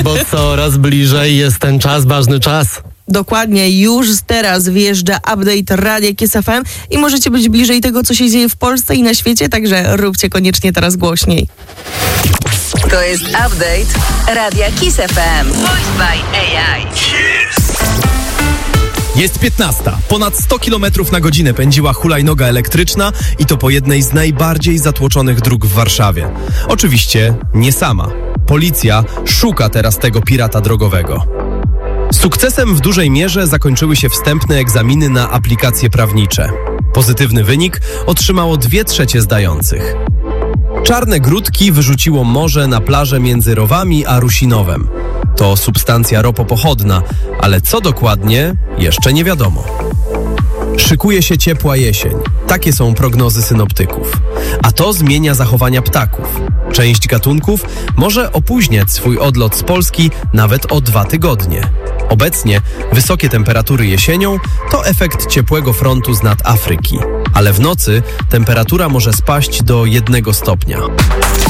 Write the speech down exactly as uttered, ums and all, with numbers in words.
Bo coraz bliżej jest ten czas, ważny czas. Dokładnie, już teraz wjeżdża update Radia Kiss F M i możecie być bliżej tego, co się dzieje w Polsce i na świecie, także róbcie koniecznie teraz głośniej. To jest update Radia Kiss F M. Voiced by A I. Jest piętnasta. Ponad sto kilometrów na godzinę pędziła hulajnoga elektryczna i to po jednej z najbardziej zatłoczonych dróg w Warszawie. Oczywiście nie sama. Policja szuka teraz tego pirata drogowego. Sukcesem w dużej mierze zakończyły się wstępne egzaminy na aplikacje prawnicze. Pozytywny wynik otrzymało dwie trzecie zdających. Czarne grudki wyrzuciło morze na plażę między Rowami a Rusinowem. To substancja ropopochodna, ale co dokładnie, jeszcze nie wiadomo. Szykuje się ciepła jesień. Takie są prognozy synoptyków. A to zmienia zachowania ptaków. Część gatunków może opóźniać swój odlot z Polski nawet o dwa tygodnie. Obecnie wysokie temperatury jesienią to efekt ciepłego frontu z nad Afryki. Ale w nocy temperatura może spaść do jednego stopnia.